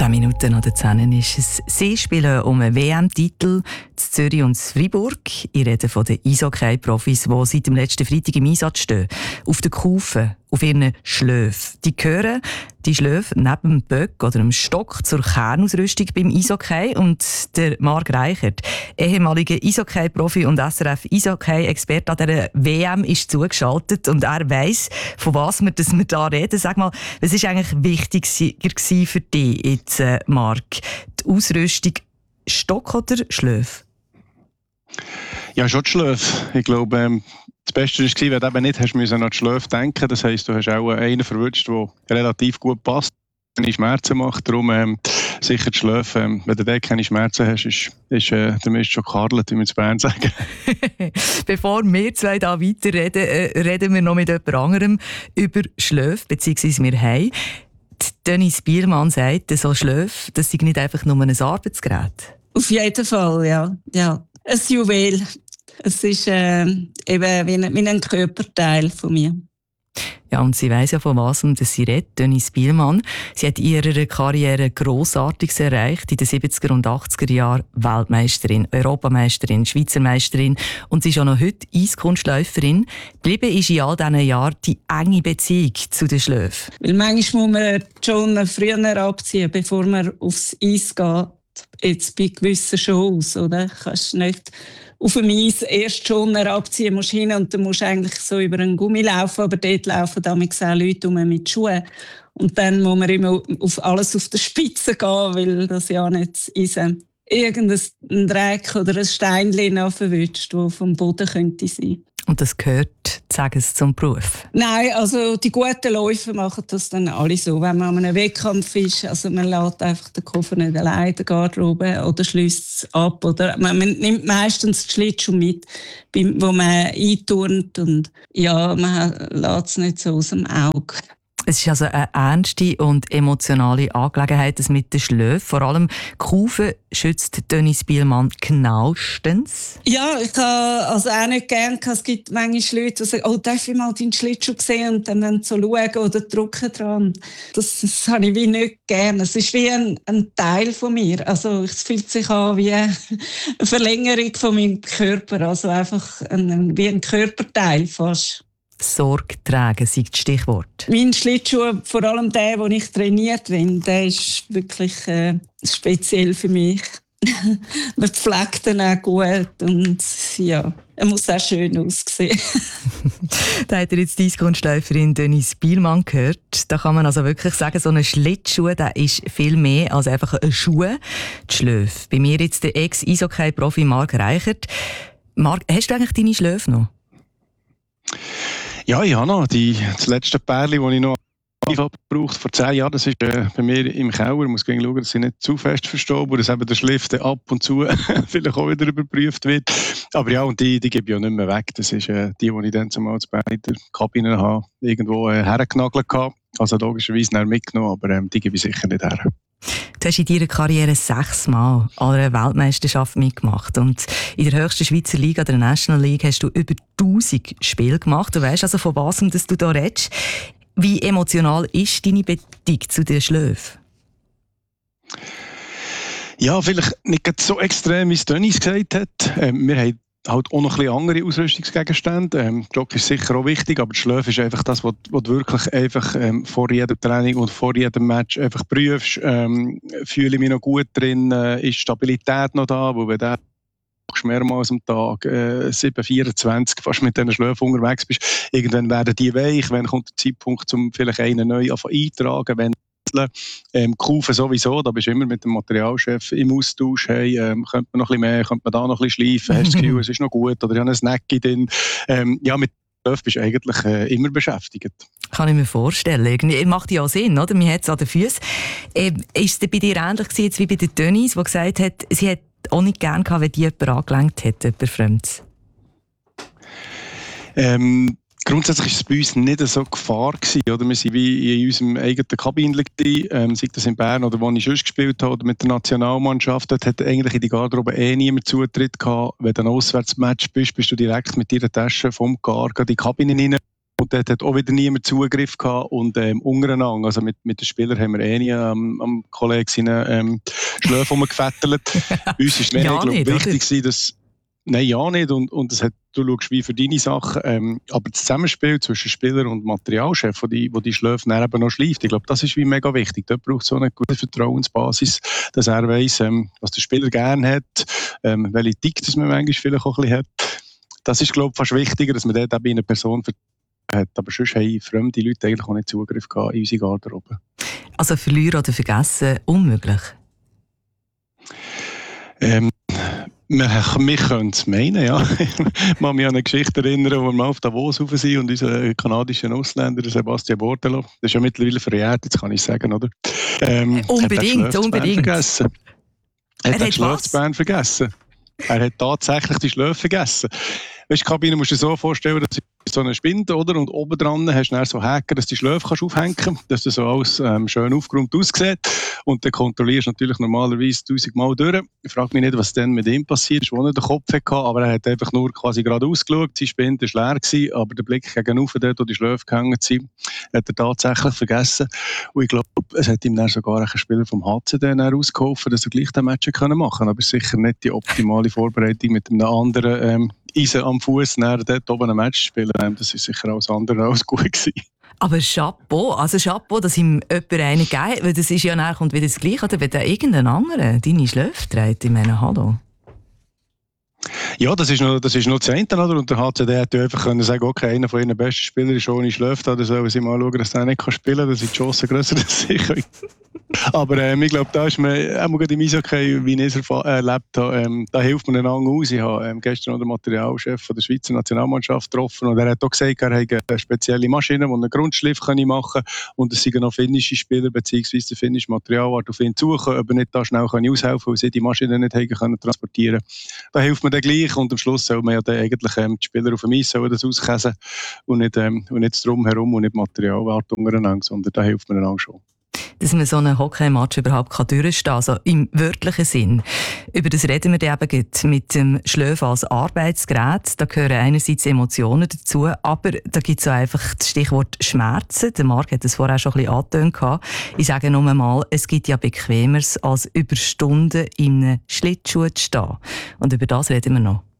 10 Minuten nach der 10 ist es. Sie spielen um einen WM-Titel in Zürich und Freiburg. Ich rede von den Eishockey-Profis, die seit dem letzten Freitag im Einsatz stehen. Auf den Kufen, auf ihren Schläfen. Die gehören, die Schläfe, neben dem Böck oder dem Stock zur Kernausrüstung beim Eishockey. Und der Marc Reichert, ehemaliger Eishockey-Profi und SRF-Eishockey-Experte an dieser WM, ist zugeschaltet und er weiss, von was wir da reden. Sag mal, was war eigentlich wichtiger für dich jetzt, Marc? Die Ausrüstung Stock oder Schläfe? Ja, schon die Schläfe. Ich glaube, das Beste war, wenn du eben nicht hast müssen an die Schläfe denken. Das heisst, du hast auch einen verwünscht, der relativ gut passt, keine Schmerzen macht. Darum sicher die Schläfe. Wenn du dort keine Schmerzen hast, ist der Mist schon gekarlet, wie wir in Bern sagen. Bevor wir zwei hier weiterreden, reden wir noch mit jemand anderem über Schläfe, beziehungsweise wir haben. Dennis Bielmann sagt, so Schläfe, das sei nicht einfach nur ein Arbeitsgerät. Auf jeden Fall, ja. Ein Juwel. Es ist eben wie ein Körperteil von mir. Ja, und sie weiss ja, von was sie redet, Dennis Bielmann. Sie hat in ihrer Karriere Grossartiges erreicht. In den 70er und 80er Jahren Weltmeisterin, Europameisterin, Schweizer Meisterin und sie ist auch noch heute Eiskunstläuferin. Geblieben ist in all diesen Jahren die enge Beziehung zu den Schläfen. Weil manchmal muss man schon früher abziehen, bevor man aufs Eis geht. Jetzt bei gewissen Shows, oder? Kannst nicht auf dem Eis erst schon abziehen, musst hin und dann musst du eigentlich so über einen Gummi laufen, aber dort laufen damals auch Leute mit Schuhen. Und dann muss man immer auf alles auf der Spitze gehen, weil das ja nicht irgendein Dreck oder ein Steinchen verwünscht, das vom Boden könnte sein. Und das gehört, sagen Sie, zum Beruf? Nein, also die guten Läufer machen das dann alle so. Wenn man an einem Wettkampf ist, also man lässt einfach den Koffer nicht allein in der Garderobe oder schließt es ab. Oder man nimmt meistens die Schlittschuhe mit, wo man einturnt. Und ja, man lässt es nicht so aus dem Auge. Es ist also eine ernste und emotionale Angelegenheit, das mit den Schläfen. Vor allem die Kufen schützt Dennis Bielmann genauestens. Ja, ich habe also auch nicht gerne. Es gibt manchmal Leute, die sagen, oh, darf ich mal deinen Schlittschuh sehen und dann so schauen oder drücken dran. Das habe ich wie nicht gerne. Es ist wie ein Teil von mir. Also es fühlt sich an wie eine Verlängerung von meinem Körper. Also einfach wie ein Körperteil fast. Sorge tragen, sei das Stichwort. Mein Schlittschuh, vor allem der, den ich trainiert bin, der ist wirklich speziell für mich. Man pflegt ihn auch gut und ja, er muss auch schön aussehen. Da hat jetzt die Eiskunstläuferin Dennis Bielmann gehört. Da kann man also wirklich sagen, so ein Schlittschuh, der ist viel mehr als einfach ein Schuh. Die Schläfe. Bei mir jetzt der Ex-Eishockey-Profi Marc Reichert. Marc, hast du eigentlich deine Schläfe noch? Ja, ich habe noch das letzte Pärchen, das ich noch gebraucht vor 10 Jahren. Das ist bei mir im Keller. Ich muss schauen, dass sie nicht zu fest verstauben, dass eben der Schliff ab und zu vielleicht auch wieder überprüft wird. Aber ja, und die gebe ich ja nicht mehr weg. Das ist die ich dann zumal bei der Kabine habe, irgendwo hergenagelt habe. Also logischerweise nicht mitgenommen, aber die gebe ich sicher nicht her. Du hast in deiner Karriere 6 Mal an einer Weltmeisterschaft mitgemacht und in der höchsten Schweizer Liga, der National League, hast du über 1000 Spiele gemacht. Du weißt also, von was du da redest. Wie emotional ist deine Beziehung zu den Schläfen? Ja, vielleicht nicht so extrem, wie es Dennis gesagt hat. Wir haben halt auch noch ein bisschen andere Ausrüstungsgegenstände. Jock ist sicher auch wichtig, aber die Schläfe ist einfach das, was du wirklich einfach vor jedem Training und vor jedem Match einfach prüfst. Fühle ich mich noch gut drin? Ist Stabilität noch da? Wo wenn du mehrmals am Tag 7-24 fast mit diesen Schläfen unterwegs bist, irgendwann werden die weich. Wann kommt der Zeitpunkt, um vielleicht einen neu eintragen? Wenn Kufen sowieso, da bist du immer mit dem Materialchef im Austausch. Hey, könnte man noch ein bisschen mehr, könnte man da noch ein bisschen schleifen? Hast du das Gefühl, es ist noch gut? Oder ich habe einen Snack drin. Ja, mit Schläfen bist du eigentlich immer beschäftigt. Kann ich mir vorstellen. Irgendwie macht ja auch Sinn, oder? Man hat es an den Füßen. Ist es bei dir ähnlich gewesen, jetzt wie bei der Dennis, die gesagt hat, sie hat auch nicht gerne gehabt, wenn die jemand angelenkt hätte, jemand Fremdes? Grundsätzlich war es bei uns nicht so Gefahr gewesen, oder? Wir waren wie in unserem eigenen Kabinchen, sei das in Bern oder wo ich sonst gespielt habe, oder mit der Nationalmannschaft. Dort hat eigentlich in die Garderobe niemand Zutritt gehabt. Wenn du ein Auswärtsmatch bist, bist du direkt mit deiner Tasche vom Gar in die Kabine rein. Und dort hat auch wieder niemand Zugriff gehabt. Und untereinander, also mit den Spielern haben wir nie am Kollegen seine Schläfe rumgefettelt. Uns ist mehr wichtig, dass... Nein, ja nicht. Und das hat, du schaust wie für deine Sachen. Aber das Zusammenspiel zwischen Spieler und Materialchef, wo die Schläfe dann eben noch schleift, ich glaube, das ist wie mega wichtig. Dort braucht es so eine gute Vertrauensbasis, dass er weiss, was der Spieler gerne hat, welche Tick man manchmal vielleicht auch ein bisschen hat. Das ist, glaube ich, fast wichtiger, dass man dort auch bei einer Person hat. Aber sonst haben fremde Leute eigentlich auch nicht Zugriff gehabt in unsere Garderobe. Also verlieren oder vergessen, unmöglich? Wir können es meinen, ja. Ich kann mich an eine Geschichte erinnern, wo wir mal auf Davos rauf sind und unser kanadischer Ausländer, der Sebastian Bordelot, das ist ja mittlerweile verjährt, jetzt kann ich sagen, oder? Unbedingt. Vergessen. Er hat die Schlafsbären vergessen. Er hat tatsächlich die Schläfe vergessen. Weißt, die Kabine musst du dir so vorstellen, dass so eine Spinde, oder? Und oben dran hast du dann so Haken, dass du die Schläfe aufhängen kannst, dass das so alles schön aufgeräumt aussieht. Und dann kontrollierst du natürlich normalerweise 1000-mal durch. Ich frage mich nicht, was dann mit ihm passiert ist, wo er den Kopf hatte, aber er hat einfach nur quasi geradeaus geschaut. Seine Spinde war leer gewesen, aber der Blick gegenüber, dort, wo die Schläfe gehangen sind, hat er tatsächlich vergessen. Und ich glaube, es hat ihm dann sogar ein Spieler vom HCD ausgeholfen, dass er gleich den Match machen konnte. Aber sicher nicht die optimale Vorbereitung mit einem anderen Eisen am Fuß, dort oben ein Match spielen. Das ist sicher alles andere als gut gewesen. Aber Chapeau, dass ihm jemand einen gegeben hat, weil das ist ja nachher kommt wieder das Gleiche, oder wenn da irgendein anderer deine Schläfe trägt, ich meine, hallo. Ja, das ist noch das eine, oder? Und der HCD hätte einfach können sagen, okay, einer von ihren besten Spielern ist ohne Schläfe, da sollen sie mal schauen, dass er nicht spielen kann, dass die Chancen grösser sind. Aber ich glaube, da ist man, auch im Eishockey, wie ich es erlebt habe, da hilft man einander aus. Ich habe gestern noch den Materialchef von der Schweizer Nationalmannschaft getroffen und er hat auch gesagt, er hat eine spezielle Maschine, die einen Grundschliff machen kann und es sind noch finnische Spieler bzw. der finnische Materialwart auf ihn zukommen, ob er nicht da schnell aushelfen kann, weil sie die Maschine nicht haben transportieren können. Da hilft man dann gleich und am Schluss soll man ja dann eigentlich die Spieler auf dem Eis das auskäsen und nicht das Drumherum und nicht Materialwart untereinander, sondern da hilft man einander schon. Dass man so einen Hockey-Match überhaupt durchstehen kann, also im wörtlichen Sinn. Über das reden wir eben mit dem Schläfe als Arbeitsgerät. Da gehören einerseits Emotionen dazu, aber da gibt es auch einfach das Stichwort Schmerzen. Der Marc hat das vorher schon ein bisschen angetönt. Ich sage nur mal, es gibt ja Bequemeres, als über Stunden in einem Schlittschuh zu stehen. Und über das reden wir noch.